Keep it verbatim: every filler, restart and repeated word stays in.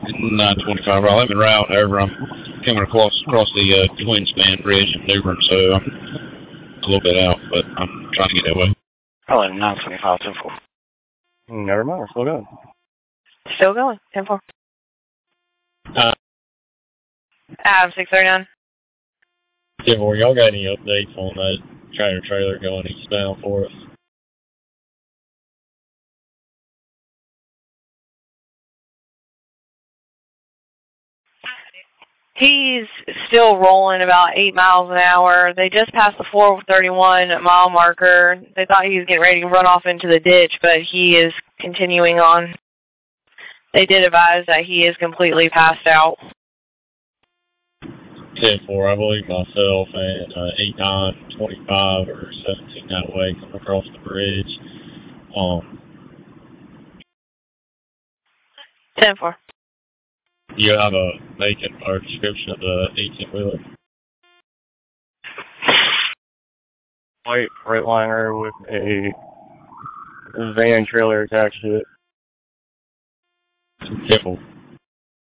nine twenty-five. Well, I'm en route. However, I'm coming across across the uh, Twin Span Bridge in New Bern, so I'm a little bit out, but I'm trying to get that way. Probably nine twenty-five, ten four. Never mind, we're still going. Still going, ten four. Uh, Av six thirty-nine. ten four, y'all got any updates on that tractor trailer going eastbound for us? He's still rolling about eight miles an hour. They just passed the four thirty-one mile marker. They thought he was getting ready to run off into the ditch, but he is continuing on. They did advise that he is completely passed out. ten four, I believe myself, and uh, eight nine twenty-five or seventeen that way coming across the bridge. Um, ten four. You have a make or description of the eighteen-wheeler? White Freightliner with a van trailer attached to it. Careful.